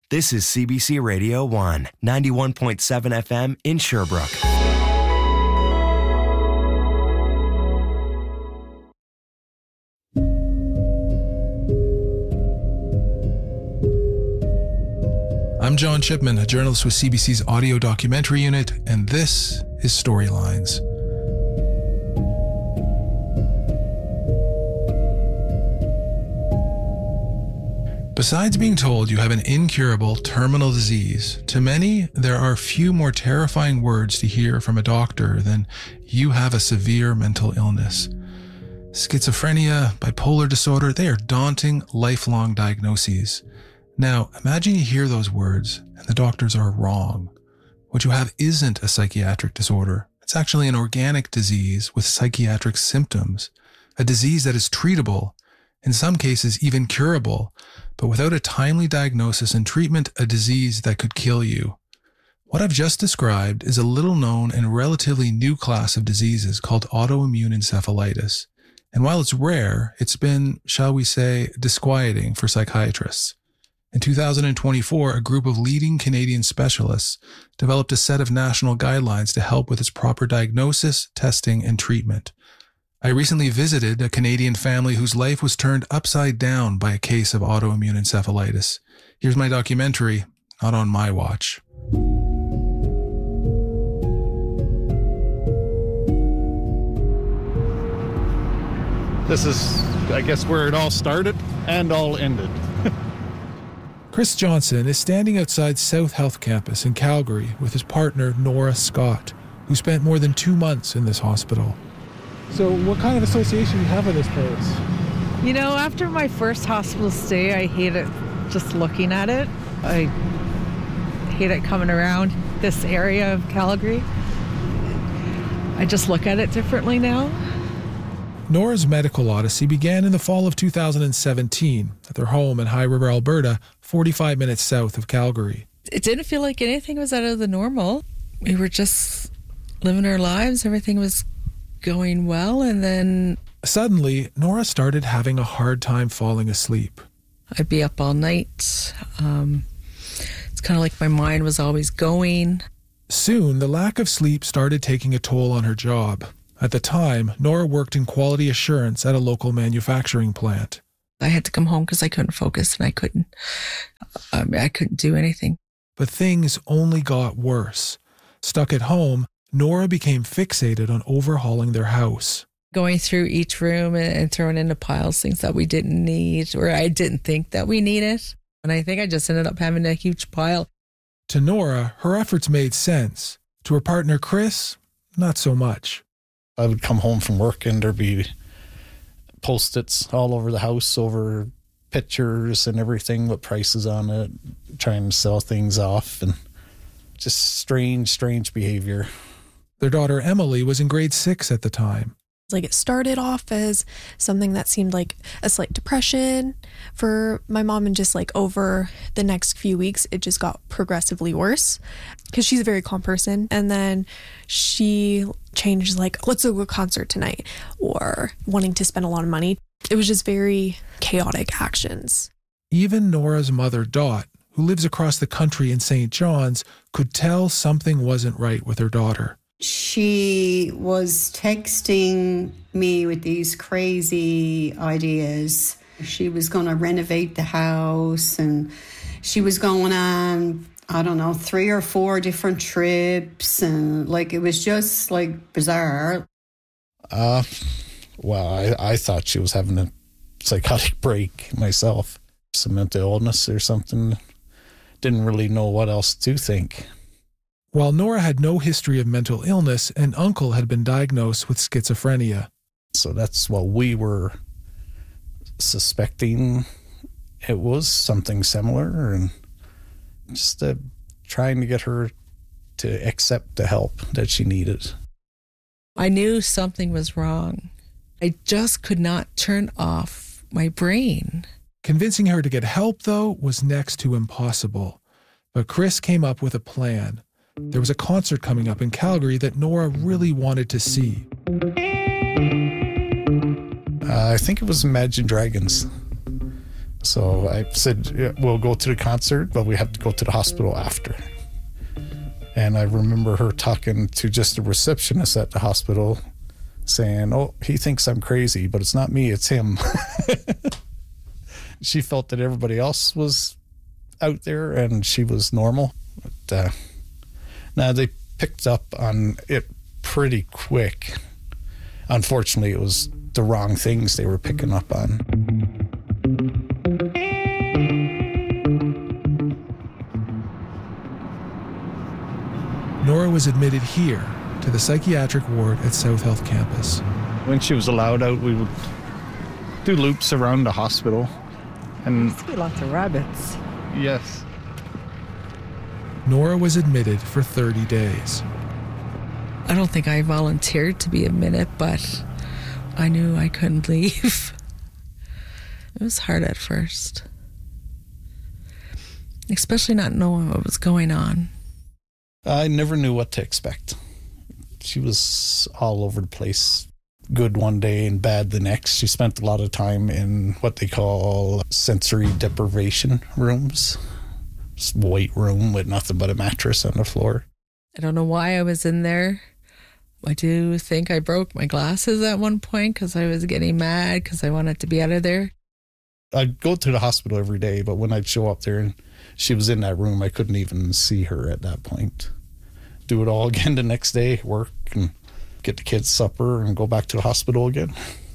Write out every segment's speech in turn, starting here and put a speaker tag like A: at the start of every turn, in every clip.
A: This is CBC Radio 1, 91.7 FM in Sherbrooke.
B: I'm John Chipman, a journalist with CBC's audio documentary unit, and this is Storylines. Besides being told you have an incurable terminal disease, to many, there are few more terrifying words to hear from a doctor than you have a severe mental illness. Schizophrenia, bipolar disorder, they are daunting, lifelong diagnoses. Now, imagine you hear those words and the doctors are wrong. What you have isn't a psychiatric disorder. It's actually an organic disease with psychiatric symptoms, a disease that is treatable, in some cases even curable, but without a timely diagnosis and treatment, a disease that could kill you. What I've just described is a little-known and relatively new class of diseases called autoimmune encephalitis. And while it's rare, it's been, shall we say, disquieting for psychiatrists. In 2024, a group of leading Canadian specialists developed a set of national guidelines to help with its proper diagnosis, testing, and treatment. I recently visited a Canadian family whose life was turned upside down by a case of autoimmune encephalitis. Here's my documentary, Not on My Watch.
C: This is, I guess, where it all started and all ended.
B: Chris Johnson is standing outside South Health Campus in Calgary with his partner, Nora Scott, who spent more than 2 months in this hospital. So what kind of association do you have with this place?
D: You know, after my first hospital stay, I hate it just looking at it. I hate it coming around this area of Calgary. I just look at it differently now.
B: Nora's medical odyssey began in the fall of 2017 at their home in High River, Alberta, 45 minutes south of Calgary.
D: It didn't feel like anything was out of the normal. We were just living our lives. Everything was going well, and then
B: suddenly, Nora started having a hard time falling asleep.
D: I'd be up all night. It's kind of like my mind was always going.
B: Soon, the lack of sleep started taking a toll on her job. At the time, Nora worked in quality assurance at a local manufacturing plant.
D: I had to come home because I couldn't focus and I couldn't do anything.
B: But things only got worse. Stuck at home, Nora became fixated on overhauling their house.
D: Going through each room and throwing into piles things that we didn't need or I didn't think that we needed. And I think I just ended up having a huge pile.
B: To Nora, her efforts made sense. To her partner, Chris, not so much.
C: I would come home from work and there'd be Post-its all over the house over pictures and everything with prices on it, trying to sell things off, and just strange behavior.
B: Their daughter Emily was in grade 6 at the time.
E: Like, it started off as something that seemed like a slight depression for my mom, and just like over the next few weeks it just got progressively worse because she's a very calm person. And then she changed, like, let's go to a concert tonight, or wanting to spend a lot of money. It was just very chaotic actions.
B: Even Nora's mother, Dot, who lives across the country in St. John's, could tell something wasn't right with her daughter.
F: She was texting me with these crazy ideas. She was going to renovate the house, and she was going on, 3 or 4 different trips, and like, it was just like bizarre.
C: Well, I thought she was having a psychotic break myself, some mental illness or something. Didn't really know what else to think.
B: While Nora had no history of mental illness, an uncle had been diagnosed with schizophrenia.
C: So that's what we were suspecting. It was something similar, and just trying to get her to accept the help that she needed.
D: I knew something was wrong. I just could not turn off my brain.
B: Convincing her to get help, though, was next to impossible. But Chris came up with a plan. There was a concert coming up in Calgary that Nora really wanted to see.
C: I think it was Imagine Dragons. So I said, yeah, we'll go to the concert, but we have to go to the hospital after. And I remember her talking to just a receptionist at the hospital saying, oh, he thinks I'm crazy, but it's not me, it's him. She felt that everybody else was out there and she was normal. But, now they picked up on it pretty quick. Unfortunately, it was the wrong things they were picking up on.
B: Nora was admitted here to the psychiatric ward at South Health Campus.
C: When she was allowed out, we would do loops around the hospital.
D: There
C: And
D: used to be lots of rabbits.
C: yes,
B: Nora was admitted for 30 days.
G: I don't think I volunteered to be admitted, but I knew I couldn't leave. It was hard at first, especially not knowing what was going on.
C: I never knew what to expect. She was all over the place. Good one day and bad the next. She spent a lot of time in what they call sensory deprivation rooms. Just a white room with nothing but a mattress on the floor.
G: I don't know why I was in there. I do think I broke my glasses at one point because I was getting mad because I wanted to be out of there.
C: I'd go to the hospital every day, but when I'd show up there and she was in that room, I couldn't even see her at that point. Do it all again the next day, work and get the kids supper and go back to the hospital again.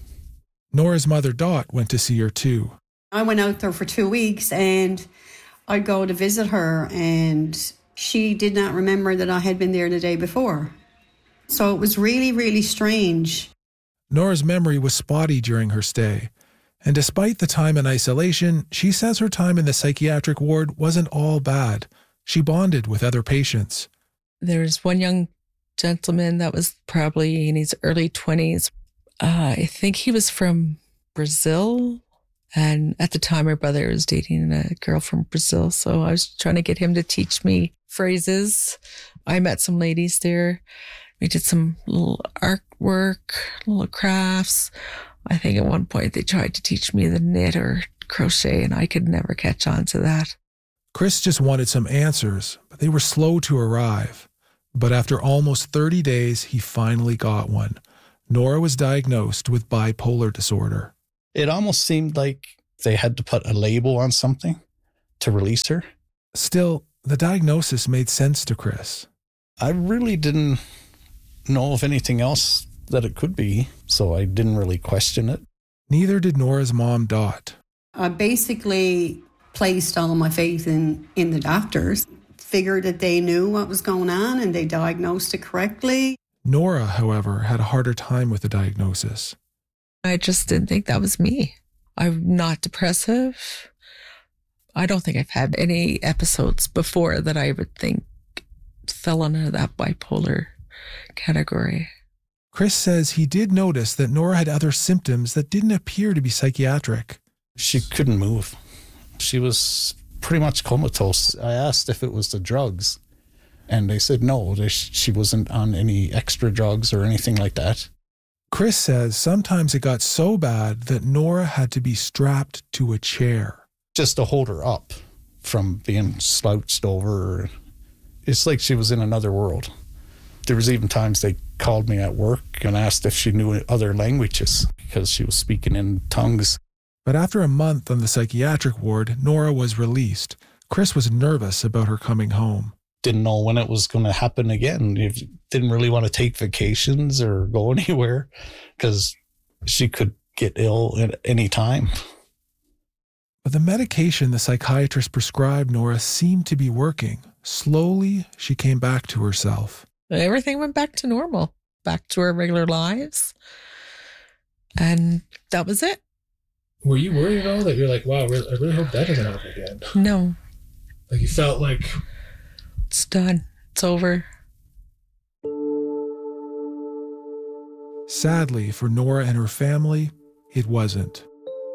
B: Nora's mother, Dot, went to see her too.
F: I went out there for 2 weeks and I'd go to visit her and she did not remember that I had been there the day before. So it was really, really strange.
B: Nora's memory was spotty during her stay. And despite the time in isolation, she says her time in the psychiatric ward wasn't all bad. She bonded with other patients.
G: There's one young gentleman that was probably in his early 20s. I think he was from Brazil. And at the time, my brother was dating a girl from Brazil. So I was trying to get him to teach me phrases. I met some ladies there. We did some little artwork, little crafts. I think at one point they tried to teach me the knit or crochet, and I could never catch on to that.
B: Chris just wanted some answers, but they were slow to arrive. But after almost 30 days, he finally got one. Nora was diagnosed with bipolar disorder.
C: It almost seemed like they had to put a label on something to release her.
B: Still, the diagnosis made sense to Chris.
C: I really didn't know of anything else that it could be, so I didn't really question it.
B: Neither did Nora's mom, Dot.
F: I basically placed all my faith in the doctors, figured that they knew what was going on and they diagnosed it correctly.
B: Nora, however, had a harder time with the diagnosis.
G: I just didn't think that was me. I'm not depressive. I don't think I've had any episodes before that I would think fell under that bipolar category.
B: Chris says he did notice that Nora had other symptoms that didn't appear to be psychiatric.
C: She couldn't move. She was pretty much comatose. I asked if it was the drugs, and they said no, she wasn't on any extra drugs or anything like that.
B: Chris says sometimes it got so bad that Nora had to be strapped to a chair.
C: Just to hold her up from being slouched over. It's like she was in another world. There was even times they called me at work and asked if she knew other languages because she was speaking in tongues.
B: But after a month on the psychiatric ward, Nora was released. Chris was nervous about her coming home.
C: Didn't know when it was going to happen again. Didn't really want to take vacations or go anywhere because she could get ill at any time.
B: But the medication the psychiatrist prescribed Nora seemed to be working. Slowly, she came back to herself.
G: Everything went back to normal, back to our regular lives. And that was it.
B: Were you worried at all that you're like, wow, I really hope that doesn't happen again?
G: No.
B: Like you felt like...
G: It's done. It's over.
B: Sadly for Nora and her family, it wasn't.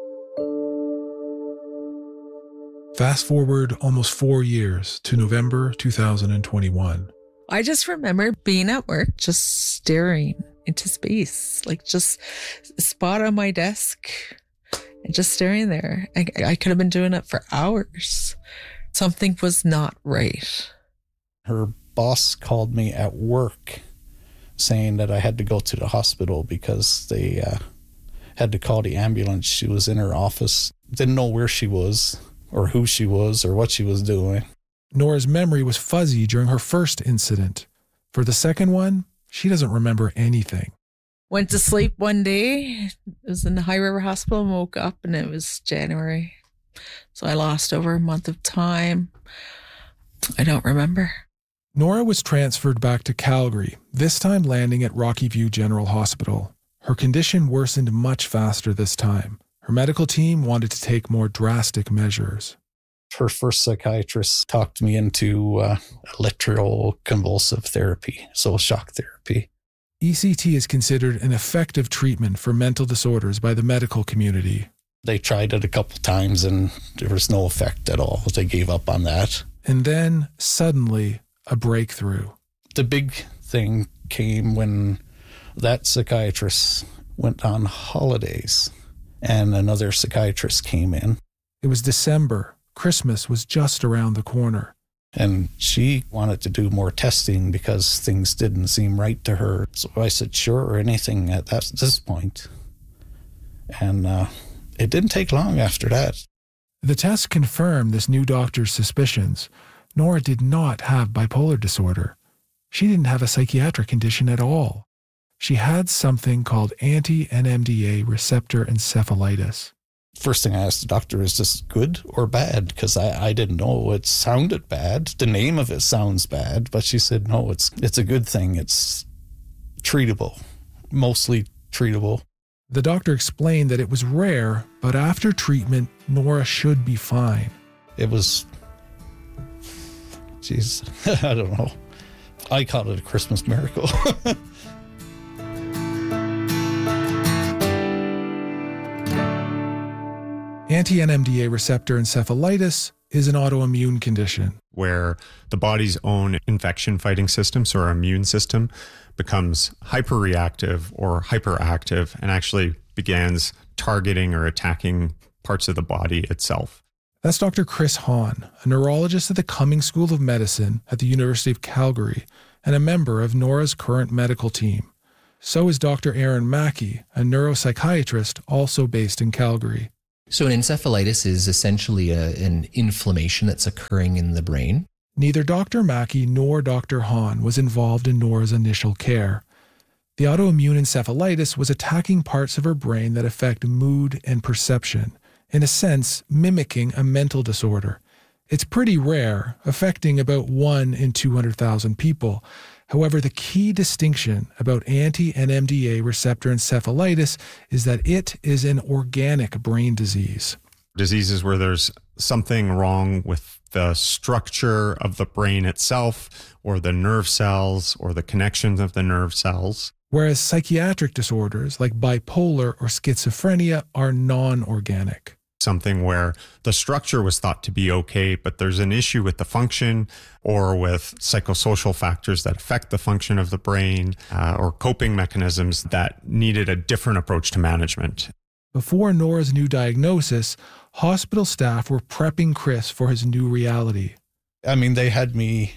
B: Fast forward almost 4 years to November 2021.
G: I just remember being at work, just staring into space, like just a spot on my desk. and just staring there. I could have been doing it for hours. Something was not right.
C: Her boss called me at work saying that I had to go to the hospital because they had to call the ambulance. She was in her office, didn't know where she was or who she was or what she was doing.
B: Nora's memory was fuzzy during her first incident. For the second one, she doesn't remember anything.
G: Went to sleep one day. It was in the High River Hospital and woke up, and it was January. So I lost over a month of time. I don't remember.
B: Nora was transferred back to Calgary, this time landing at Rocky View General Hospital. Her condition worsened much faster this time. Her medical team wanted to take more drastic measures.
C: Her first psychiatrist talked me into electroconvulsive therapy, so shock therapy.
B: ECT is considered an effective treatment for mental disorders by the medical community.
C: They tried it a couple times and there was no effect at all. They gave up on that.
B: And then, suddenly, a breakthrough.
C: The big thing came when that psychiatrist went on holidays and another psychiatrist came in.
B: It was December. Christmas was just around the corner.
C: And she wanted to do more testing because things didn't seem right to her. So I said, sure, anything at this point. And it didn't take long after that.
B: The test confirmed this new doctor's suspicions. Nora did not have bipolar disorder. She didn't have a psychiatric condition at all. She had something called anti-NMDA receptor encephalitis.
C: First thing I asked the doctor, is this good or bad? Because I didn't know. It sounded bad. The name of it sounds bad. But she said, no, it's a good thing. It's treatable, mostly treatable.
B: The doctor explained that it was rare, but after treatment, Nora should be fine.
C: It was, geez, I don't know. I call it a Christmas miracle.
B: Anti-NMDA receptor encephalitis is an autoimmune condition
H: where the body's own infection-fighting system, so our immune system, becomes hyperreactive or hyperactive and actually begins targeting or attacking parts of the body itself.
B: That's Dr. Chris Hahn, a neurologist at the Cummings School of Medicine at the University of Calgary and a member of Nora's current medical team. So is Dr. Aaron Mackey, a neuropsychiatrist also based in Calgary.
I: So an encephalitis is essentially an inflammation that's occurring in the brain.
B: Neither Dr. Mackey nor Dr. Hahn was involved in Nora's initial care. The autoimmune encephalitis was attacking parts of her brain that affect mood and perception, in a sense mimicking a mental disorder. It's pretty rare, affecting about 1 in 200,000 people. However, the key distinction about anti-NMDA receptor encephalitis is that it is an organic brain disease.
H: Diseases where there's something wrong with the structure of the brain itself, or the nerve cells, or the connections of the nerve cells.
B: Whereas psychiatric disorders like bipolar or schizophrenia are non-organic.
H: Something where the structure was thought to be okay, but there's an issue with the function or with psychosocial factors that affect the function of the brain or coping mechanisms that needed a different approach to management.
B: Before Nora's new diagnosis, hospital staff were prepping Chris for his new reality.
C: I mean, they had me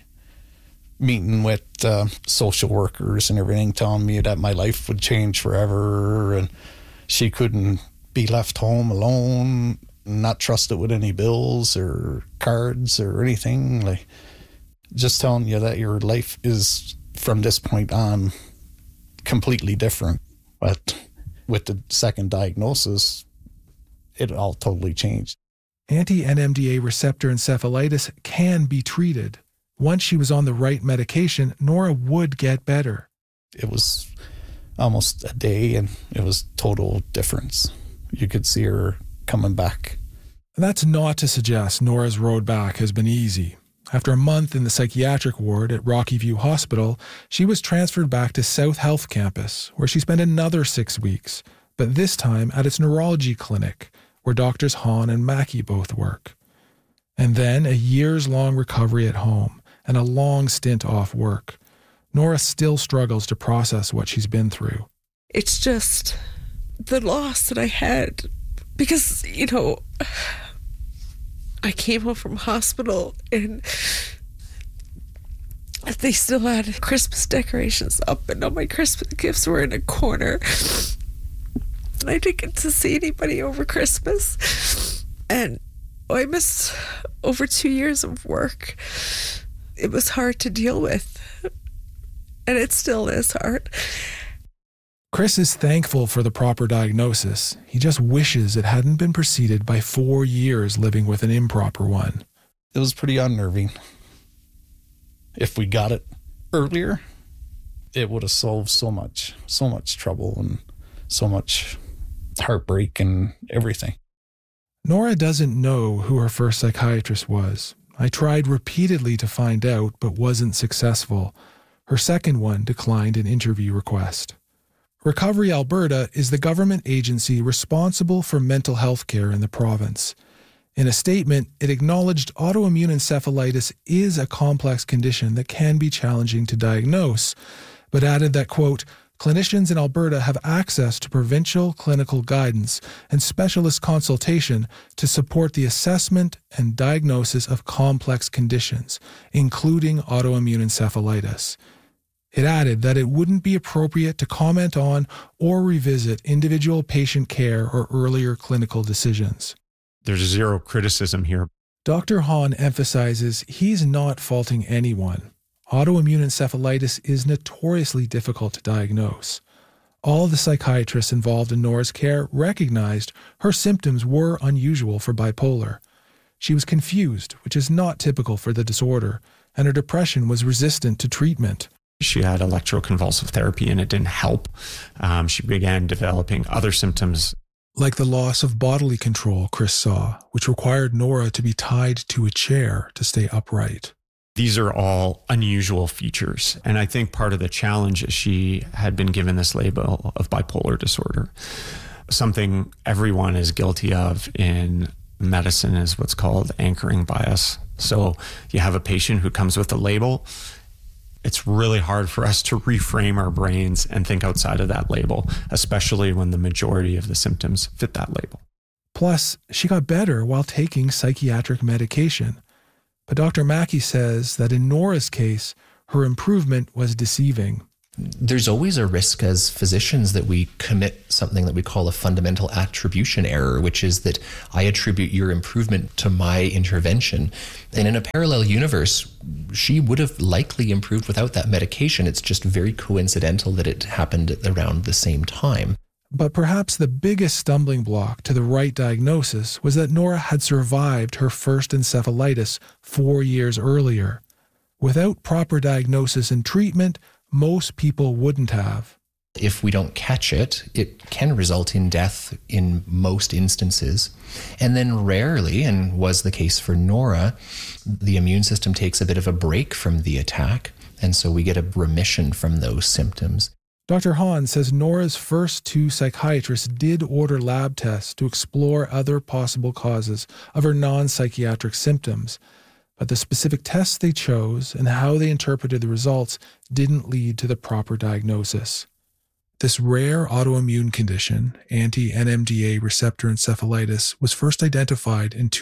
C: meeting with social workers and everything, telling me that my life would change forever and she couldn't be left home alone, not trusted with any bills or cards or anything. Like, just telling you that your life is from this point on completely different. But with the second diagnosis, it all totally changed.
B: Anti-NMDA receptor encephalitis can be treated. Once she was on the right medication, Nora would get better.
C: It was almost a day and it was total difference. You could see her coming back.
B: That's not to suggest Nora's road back has been easy. After a month in the psychiatric ward at Rocky View Hospital, she was transferred back to South Health Campus, where she spent another 6 weeks, but this time at its neurology clinic, where Doctors Hahn and Mackey both work. And then a years-long recovery at home and a long stint off work. Nora still struggles to process what she's been through.
G: It's just the loss that I had Because, you know, I came home from hospital and they still had Christmas decorations up and all my Christmas gifts were in a corner. And I didn't get to see anybody over Christmas. And I missed over 2 years of work. It was hard to deal with. And it still is hard.
B: Chris is thankful for the proper diagnosis. He just wishes it hadn't been preceded by 4 years living with an improper one.
C: It was pretty unnerving. If we got it earlier, it would have solved so much trouble and so much heartbreak and everything.
B: Nora doesn't know who her first psychiatrist was. I tried repeatedly to find out, but wasn't successful. Her second one declined an interview request. Recovery Alberta is the government agency responsible for mental health care in the province. In a statement, it acknowledged autoimmune encephalitis is a complex condition that can be challenging to diagnose, but added that, quote, clinicians in Alberta have access to provincial clinical guidance and specialist consultation to support the assessment and diagnosis of complex conditions, including autoimmune encephalitis. It added that it wouldn't be appropriate to comment on or revisit individual patient care or earlier clinical decisions.
H: There's zero criticism here.
B: Dr. Hahn emphasizes he's not faulting anyone. Autoimmune encephalitis is notoriously difficult to diagnose. All the psychiatrists involved in Nora's care recognized her symptoms were unusual for bipolar. She was confused, which is not typical for the disorder, and her depression was resistant to treatment.
H: She had electroconvulsive therapy and it didn't help. She began developing other symptoms.
B: Like the loss of bodily control Chris saw, which required Nora to be tied to a chair to stay upright.
H: These are all unusual features. And I think part of the challenge is she had been given this label of bipolar disorder. Something everyone is guilty of in medicine is what's called anchoring bias. So you have a patient who comes with a label. It's really hard for us to reframe our brains and think outside of that label, especially when the majority of the symptoms fit that label.
B: Plus, she got better while taking psychiatric medication. But Dr. Mackey says that in Nora's case, her improvement was deceiving.
I: There's always a risk as physicians that we commit something that we call a fundamental attribution error, which is that I attribute your improvement to my intervention. And in a parallel universe, she would have likely improved without that medication. It's just very coincidental that it happened around the same time.
B: But perhaps the biggest stumbling block to the right diagnosis was that Nora had survived her first encephalitis 4 years earlier. Without proper diagnosis and treatment, most people wouldn't have.
I: If we don't catch it, it can result in death in most instances. And then rarely, and was the case for Nora, the immune system takes a bit of a break from the attack, and so we get a remission from those symptoms.
B: Dr. Hahn says Nora's first 2 psychiatrists did order lab tests to explore other possible causes of her non-psychiatric symptoms, but the specific tests they chose and how they interpreted the results didn't lead to the proper diagnosis. This rare autoimmune condition, anti-NMDA receptor encephalitis, was first identified in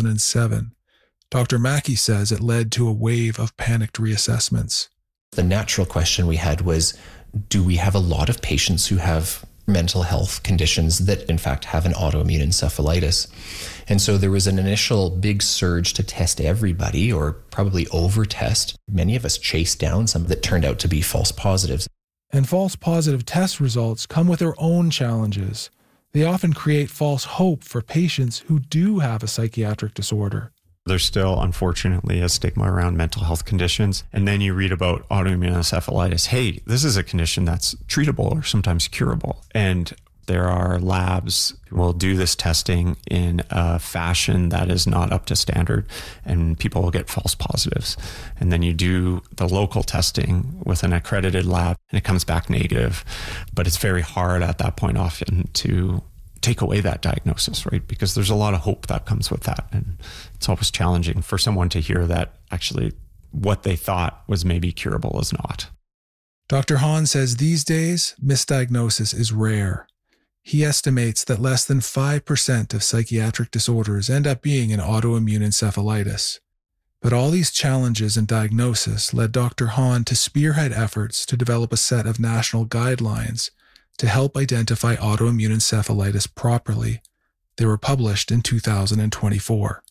B: 2007. Dr. Mackey says it led to a wave of panicked reassessments.
I: The natural question we had was, do we have a lot of patients who have mental health conditions that in fact have an autoimmune encephalitis? And so there was an initial big surge to test everybody, or probably over-test. Many of us chased down some that turned out to be false positives.
B: And false positive test results come with their own challenges. They often create false hope for patients who do have a psychiatric disorder.
H: There's still, unfortunately, a stigma around mental health conditions. And then you read about autoimmune encephalitis. Hey, this is a condition that's treatable or sometimes curable. And there are labs who will do this testing in a fashion that is not up to standard, and people will get false positives. And then you do the local testing with an accredited lab, and it comes back negative. But it's very hard at that point often to take away that diagnosis, right? Because there's a lot of hope that comes with that. And it's always challenging for someone to hear that actually what they thought was maybe curable is not.
B: Dr. Hahn says these days, misdiagnosis is rare. He estimates that less than 5% of psychiatric disorders end up being an autoimmune encephalitis. But all these challenges in diagnosis led Dr. Hahn to spearhead efforts to develop a set of national guidelines to help identify autoimmune encephalitis properly. They were published in 2024.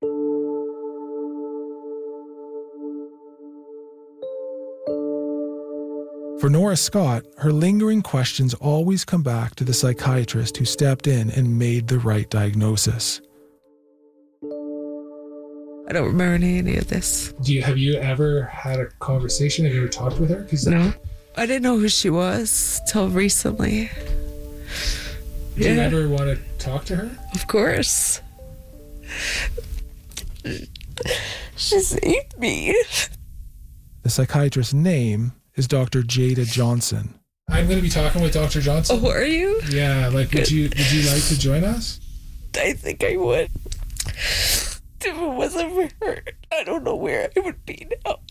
B: For Nora Scott, her lingering questions always come back to the psychiatrist who stepped in and made the right diagnosis.
G: I don't remember any of this.
B: Have you ever had a conversation? Have you ever talked with her?
G: No. I didn't know who she was till recently.
B: Do you ever want to talk to her?
G: Of course. She saved me.
B: The psychiatrist's name is Dr. Jada Johnson. I'm going to be talking with Dr. Johnson.
G: Oh, are you?
B: Yeah, would you like to join us?
G: I think I would. If it wasn't for her, I don't know where I would be now.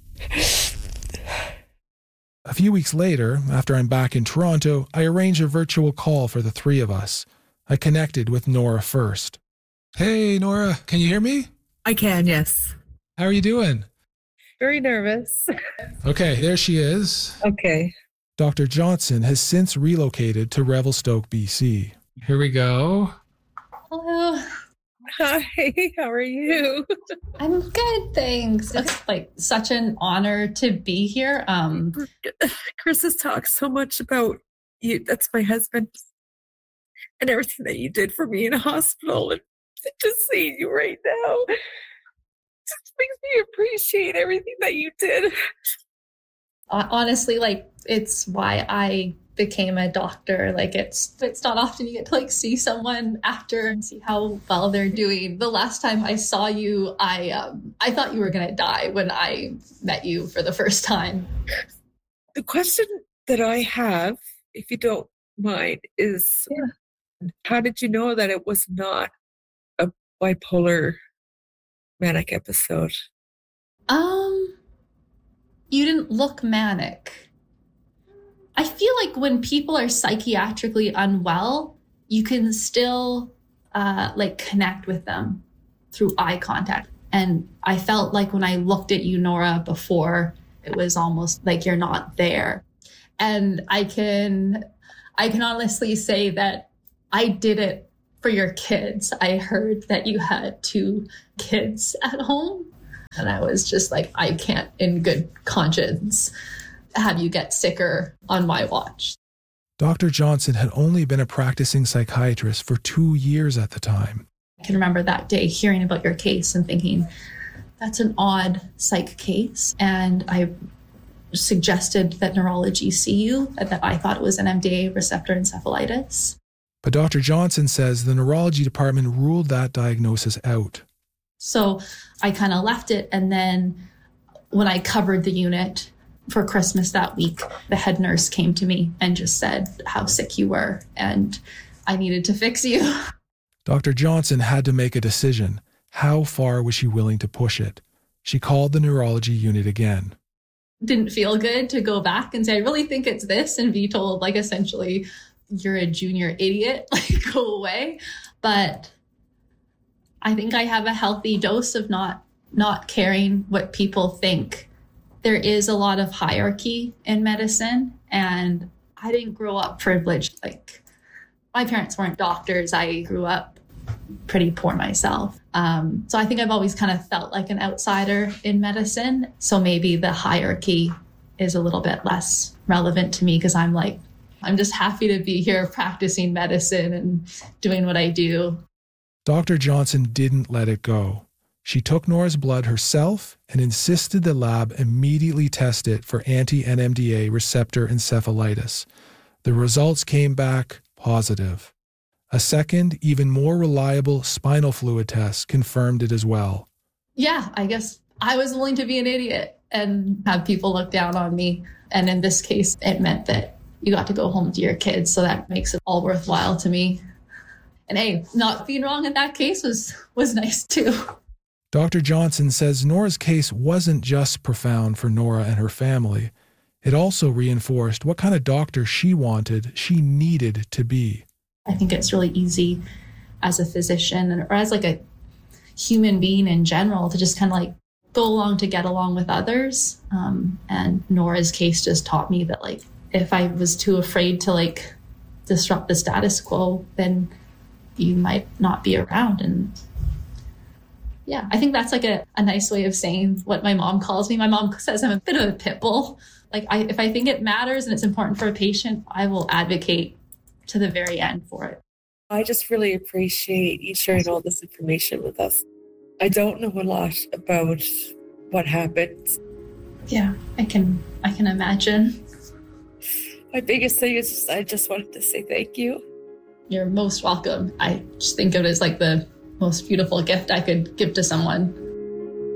B: A few weeks later, after I'm back in Toronto, I arrange a virtual call for the three of us. I connected with Nora first. Hey, Nora, can you hear me?
D: I can, yes.
B: How are you doing?
D: Very nervous.
B: Okay, there she is.
D: Okay.
B: Dr. Johnson has since relocated to Revelstoke, BC. Here we go.
J: Hello.
D: Hi, how are you?
J: I'm good, thanks. It's such an honor to be here.
D: Chris has talked so much about you. That's my husband. And everything that you did for me in a hospital. And just seeing you right now just makes me appreciate everything that you did.
J: Honestly, it's why I became a doctor. It's not often you get to see someone after and see how well they're doing. The last time I saw you, I thought you were gonna die when I met you for the first time.
D: The question that I have, if you don't mind, is how did you know that it was not a bipolar manic episode?
J: You didn't look manic. I feel like when people are psychiatrically unwell, you can still connect with them through eye contact. And I felt like when I looked at you, Nora, before, it was almost like you're not there. And I can honestly say that I did it for your kids. I heard that you had 2 kids at home. And I was just like, I can't in good conscience have you get sicker on my watch.
B: Dr. Johnson had only been a practicing psychiatrist for 2 years at the time.
J: I can remember that day hearing about your case and thinking, that's an odd psych case. And I suggested that neurology see you, that I thought it was an NMDA receptor encephalitis.
B: But Dr. Johnson says the neurology department ruled that diagnosis out.
J: So I kind of left it. And then when I covered the unit for Christmas that week, the head nurse came to me and just said how sick you were and I needed to fix you.
B: Dr. Johnson had to make a decision. How far was she willing to push it? She called the neurology unit again.
J: Didn't feel good to go back and say, I really think it's this, and be told essentially, you're a junior idiot, go away. But I think I have a healthy dose of not caring what people think. There is a lot of hierarchy in medicine, and I didn't grow up privileged. My parents weren't doctors. I grew up pretty poor myself. So I think I've always kind of felt like an outsider in medicine. So maybe the hierarchy is a little bit less relevant to me because I'm just happy to be here practicing medicine and doing what I do.
B: Dr. Johnson didn't let it go. She took Nora's blood herself and insisted the lab immediately test it for anti-NMDA receptor encephalitis. The results came back positive. A second, even more reliable spinal fluid test confirmed it as well.
J: Yeah, I guess I was willing to be an idiot and have people look down on me. And in this case, it meant that you got to go home to your kids. So that makes it all worthwhile to me. And hey, not being wrong in that case was nice too.
B: Dr. Johnson says Nora's case wasn't just profound for Nora and her family. It also reinforced what kind of doctor she needed to be.
J: I think it's really easy as a physician or as like a human being in general to just kind of like go along to get along with others. And Nora's case just taught me that like, if I was too afraid to like disrupt the status quo, then you might not be around. And yeah, I think that's like a nice way of saying what my mom calls me. My mom says I'm a bit of a pit bull. Like if I think it matters and it's important for a patient, I will advocate to the very end for it.
K: I just really appreciate you sharing all this information with us. I don't know a lot about what happened.
J: Yeah, I can imagine.
K: My biggest thing is I just wanted to say thank you.
J: You're most welcome. I just think of it as like the most beautiful gift I could give to someone.